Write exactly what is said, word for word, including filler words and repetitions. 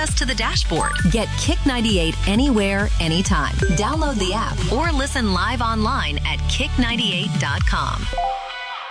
access to the dashboard. Get Kick ninety-eight anywhere, anytime. Download the app or listen live online at kick ninety-eight dot com.